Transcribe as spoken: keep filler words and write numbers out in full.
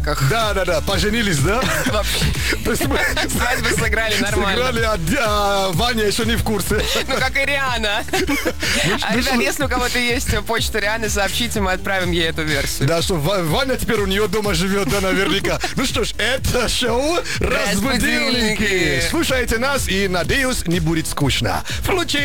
Да-да-да, поженились, да? Вообще. То есть мы Свадьбу сыграли нормально. сыграли, а, а Ваня еще не в курсе. Ну, как и Риана. А, ребят, если у кого-то есть почта Рианы, сообщите, мы отправим ей эту версию. Да, что Ва- Ваня теперь у нее дома живет, да, наверняка. Ну что ж, это шоу «Разбудильники». Разбудильники. Слушайте нас и, надеюсь, не будет скучно. Включи